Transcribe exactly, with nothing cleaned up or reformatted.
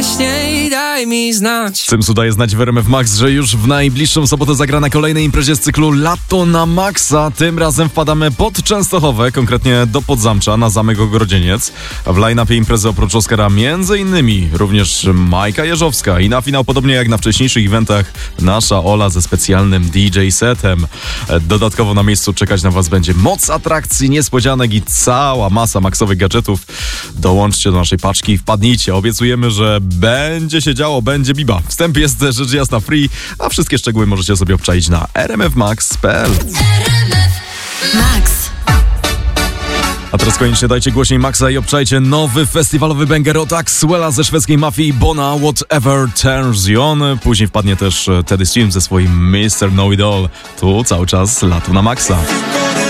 wcześniej daj mi znać. Cymsu daje znać w R M F Max, że już w najbliższą sobotę zagra na kolejnej imprezie z cyklu Lato na Maxa. Tym razem wpadamy pod Częstochowę, konkretnie do Podzamcza, na Zamek Ogrodzieniec. W line-upie imprezy oprócz Oskara między innymi również Majka Jeżowska i na finał, podobnie jak na wcześniejszych eventach, nasza Ola ze specjalnym D J setem. Dodatkowo na miejscu czekać na was będzie moc atrakcji, niespodzianek i cała masa maksowych gadżetów. Dołączcie do naszej paczki i wpadnijcie. Obiecujemy, że będzie się działo, będzie biba. Wstęp jest rzecz jasna free, a wszystkie szczegóły możecie sobie obczaić na r m f max kropka p l. Max. A teraz koniecznie dajcie głośniej Maxa i obczajcie nowy festiwalowy banger od Axwella ze szwedzkiej mafii Bona, Whatever Turns You On. Później wpadnie też Teddy Swims ze swoim mister Know It All. Tu cały czas Lato na Maxa.